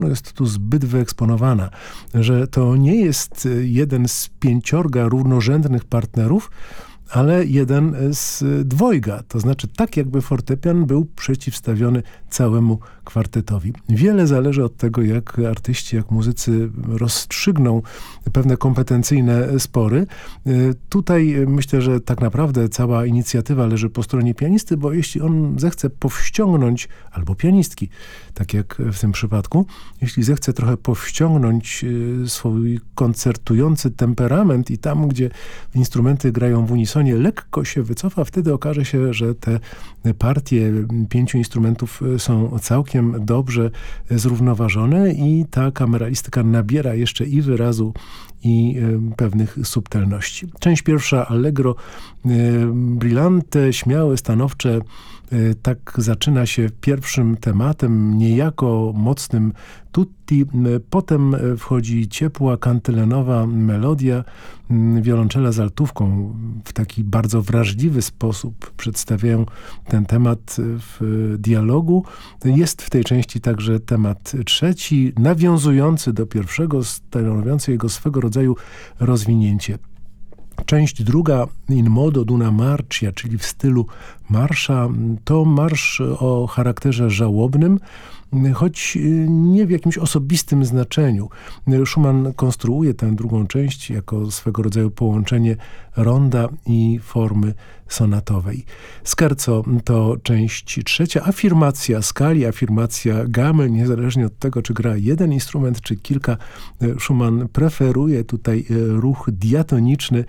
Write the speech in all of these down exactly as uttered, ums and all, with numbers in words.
no jest tu zbyt wyeksponowana, że to nie jest jeden z pięciorga równorzędnych partnerów, ale jeden z dwojga. To znaczy tak, jakby fortepian był przeciwstawiony całemu kwartetowi. Wiele zależy od tego, jak artyści, jak muzycy rozstrzygną pewne kompetencyjne spory. Tutaj myślę, że tak naprawdę cała inicjatywa leży po stronie pianisty, bo jeśli on zechce powściągnąć, albo pianistki, tak jak w tym przypadku, jeśli zechce trochę powściągnąć swój koncertujący temperament i tam, gdzie instrumenty grają w unisonie, lekko się wycofa, wtedy okaże się, że te partie pięciu instrumentów są całkiem dobrze zrównoważone i ta kameralistyka nabiera jeszcze i wyrazu, i y, pewnych subtelności. Część pierwsza Allegro, y, brillante, śmiałe, stanowcze, y, tak zaczyna się pierwszym tematem, niejako mocnym tutti. Y, potem wchodzi ciepła, kantylenowa melodia, y, wiolonczela z altówką w taki bardzo wrażliwy sposób przedstawiają ten temat w dialogu. Jest w tej części także temat trzeci, nawiązujący do pierwszego, stanowiący jego swego rodzaju rozwinięcie. Część druga, in modo d'una marcia, czyli w stylu marsza, to marsz o charakterze żałobnym, choć nie w jakimś osobistym znaczeniu. Schumann konstruuje tę drugą część jako swego rodzaju połączenie ronda i formy sonatowej. Scherzo to część trzecia, afirmacja skali, afirmacja gamy, niezależnie od tego, czy gra jeden instrument, czy kilka. Schumann preferuje tutaj ruch diatoniczny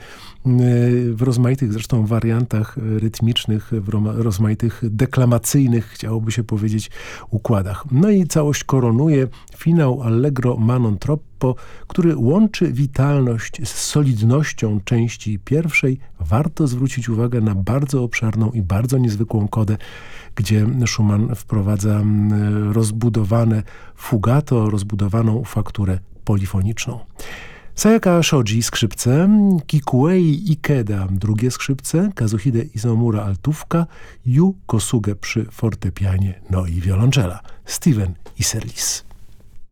w rozmaitych zresztą wariantach rytmicznych, w rozmaitych deklamacyjnych, chciałoby się powiedzieć, układach. No i całość koronuje finał Allegro ma non troppo, który łączy witalność z solidnością części pierwszej. Warto zwrócić uwagę na bardzo obszerną i bardzo niezwykłą kodę, gdzie Schumann wprowadza rozbudowane fugato, rozbudowaną fakturę polifoniczną. Sayaka Shoji skrzypce, Kikuei Ikeda drugie skrzypce, Kazuhide Izomura altówka, Yu Kosuge przy fortepianie, no i wiolonczela. Steven Isserlis.